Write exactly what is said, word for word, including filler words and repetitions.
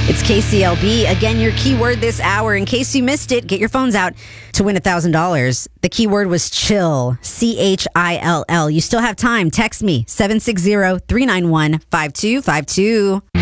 It's K C L B. Again, your keyword this hour. In case you missed it, get your phones out to win one thousand dollars. The keyword was chill. C H I L L. You still have time. Text me, seven six zero, three nine one, five two five two.